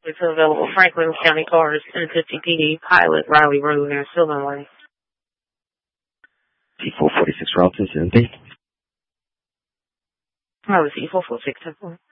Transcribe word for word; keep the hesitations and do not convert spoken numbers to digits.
It's available. Franklin County cars, ten fifty P D, Pilot, Riley Road, near Sylvan Way. C four forty-six Route two seventy. Oh, it's E four forty-six.